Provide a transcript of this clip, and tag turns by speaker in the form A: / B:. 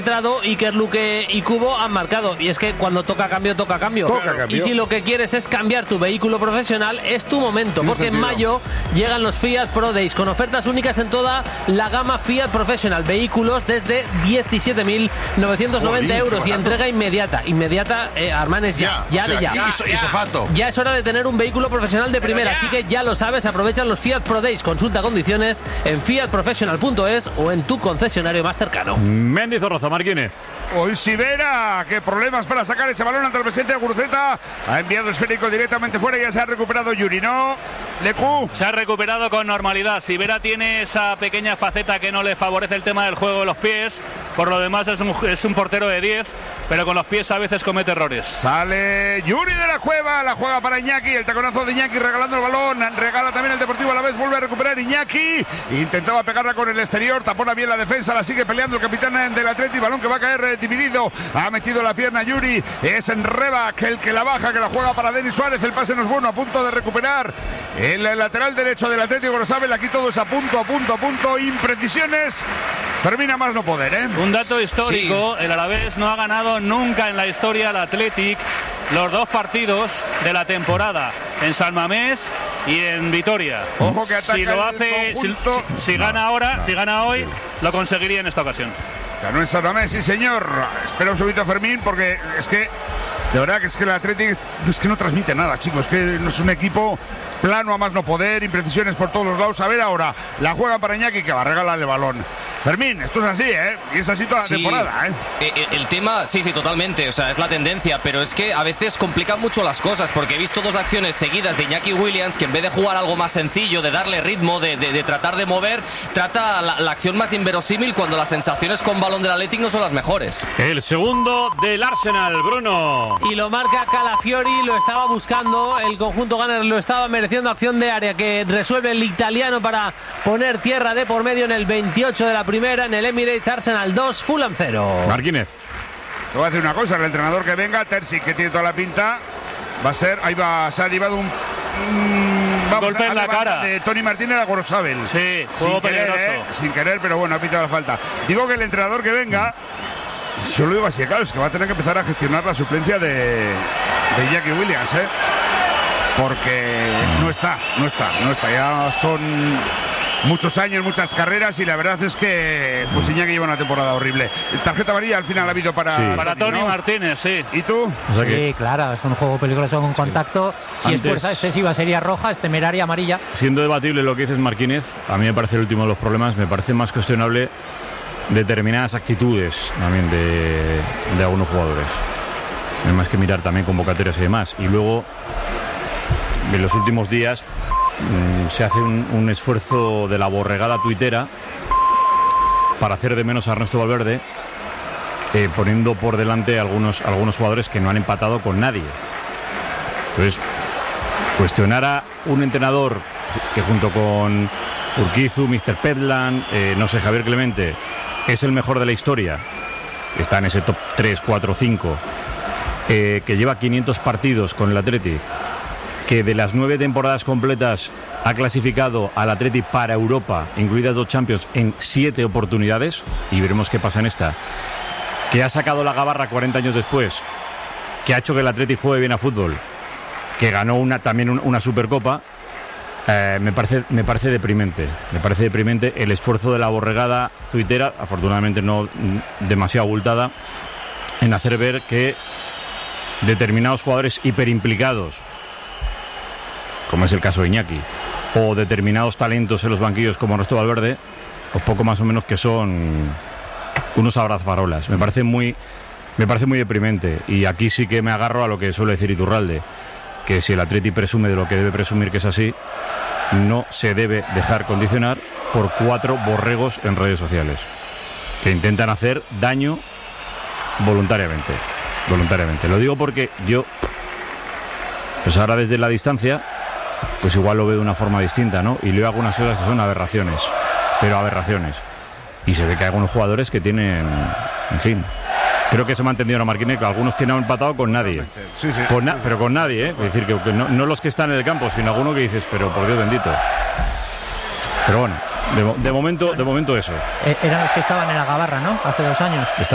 A: entrado, Iker, Luque y Kubo han marcado. Y es que cuando toca cambio, toca cambio. Y si lo que quieres es cambiar tu vehículo profesional, es tu momento. Porque en mayo llegan los Fiat Pro Days con ofertas únicas en toda la gama Fiat Professional. Vehículos desde 17.990 euros y entrega inmediata. Armán, es ya. Ya es hora de tener un vehículo profesional de primera. Así que ya lo sabes, aprovecha los Fiat Pro Days. Consulta condiciones en fiatprofessional.es o en tu concesionario más cercano.
B: Mendizorroza, Marquínez.
C: Hoy Sivera, qué problemas para sacar ese balón ante el presidente de Guruceta. Ha enviado el esférico directamente fuera y ya se ha recuperado Yuri, ¿no? Lecu.
D: Se ha recuperado con normalidad. Sivera tiene esa pequeña faceta que no le favorece el tema del juego de los pies. Por lo demás es un portero de 10, pero con los pies a veces comete errores.
C: Sale Yuri de la cueva, la juega para Iñaki, el taconazo de Iñaki regalando el balón, regala también el Deportivo a la vez, vuelve a recuperar Iñaki, intentaba pegarla con el exterior, tapona bien la defensa, la sigue peleando el capitán del Atleti, balón que va a caer dividido, ha metido la pierna Yuri, es en Reba que el que la baja, que la juega para Denis Suárez, el pase no es bueno, a punto de recuperar el lateral derecho del Atlético, lo saben, aquí todo es a punto, imprecisiones. Fermín a más no poder, ¿eh?
D: Un dato histórico, sí. El Alavés no ha ganado nunca en la historia al Athletic los 2 partidos de la temporada, en San Mamés y en Vitoria.
C: Ojo que ataca
D: si lo hace, si gana ahora, si gana hoy, lo conseguiría en esta ocasión.
C: Ganó en San Mamés, sí señor. Espera un segundito, Fermín, porque es que de verdad que es que el Athletic es que no transmite nada, chicos, que no es un equipo plano a más no poder, imprecisiones por todos los lados. A ver ahora, la juega para Iñaki que va a regalar el balón. Fermín, esto es así, ¿eh? Y es así toda la temporada, ¿eh?
E: El tema, sí, totalmente, o sea, es la tendencia, pero es que a veces complican mucho las cosas, porque he visto 2 acciones seguidas de Iñaki Williams, que en vez de jugar algo más sencillo, de darle ritmo, de tratar de mover, trata la acción más inverosímil cuando las sensaciones con balón del Athletic no son las mejores.
B: El segundo del Arsenal, Bruno.
A: Y lo marca Calafiori, lo estaba buscando, el conjunto Gunner lo estaba mereciendo, acción de área que resuelve el italiano para poner tierra de por medio en el 28 de la primera, en el Emirates. Arsenal 2, Fulham 0.
B: Marquínez.
C: Te voy a decir una cosa, el entrenador que venga, Terzic, que tiene toda la pinta, va a ser, se ha llevado un
D: golpe en la cara
C: de Tony Martínez a Gorosabel.
D: Sí, juego peligroso.
C: Sin querer, pero bueno, ha pitado la falta. Digo que el entrenador que venga, yo lo digo así, claro, es que va a tener que empezar a gestionar la suplencia de Iñaki Williams, porque no está, ya son muchos años, muchas carreras y la verdad es que pues Iñaki lleva una temporada horrible. Tarjeta amarilla al final ha habido para
D: Tony Martínez, sí.
C: ¿Y tú?
F: O sea que, sí, claro, es un juego peligroso con contacto. Si es fuerza excesiva sería roja, es temeraria amarilla.
B: Siendo debatible lo que dices, Marquínez, a mí me parece el último de los problemas, me parece más cuestionable determinadas actitudes también de algunos jugadores. No hay más que mirar también convocatorias y demás. Y luego, en los últimos días, se hace un esfuerzo de la borregada tuitera para hacer de menos a Ernesto Valverde, poniendo por delante algunos jugadores que no han empatado con nadie. Entonces, cuestionar a un entrenador que junto con Urquizu, Mr. Petland, no sé, Javier Clemente, es el mejor de la historia, está en ese top 3, 4, 5, que lleva 500 partidos con el Atleti, que de las 9 temporadas completas ha clasificado al Atleti para Europa, incluidas 2 Champions, en 7 oportunidades, y veremos qué pasa en esta, que ha sacado la gabarra 40 años después, que ha hecho que el Atleti juegue bien a fútbol, que ganó también una Supercopa. Me parece deprimente. Me parece deprimente el esfuerzo de la borregada tuitera, afortunadamente no demasiado abultada, en hacer ver que determinados jugadores hiperimplicados, como es el caso de Iñaki, o determinados talentos en los banquillos como Ernesto Valverde, pues poco más o menos que son unos abrazafarolas. Me parece muy deprimente. Y aquí sí que me agarro a lo que suele decir Iturralde, que si el Atleti presume de lo que debe presumir, que es así, no se debe dejar condicionar por 4 borregos en redes sociales que intentan hacer daño voluntariamente. Lo digo porque yo, pues ahora desde la distancia, pues igual lo veo de una forma distinta, ¿no? Y leo algunas cosas que son aberraciones, y se ve que hay algunos jugadores que tienen, en fin, creo que se me ha entendido, Marquínez, que algunos que no han empatado con nadie.
C: Sí.
B: Pero con nadie, ¿eh? Es decir, que no los que están en el campo, sino alguno que dices, pero por Dios bendito. Pero bueno, de momento eso.
F: Eran los que estaban en la gabarra, ¿no? Hace 2 años.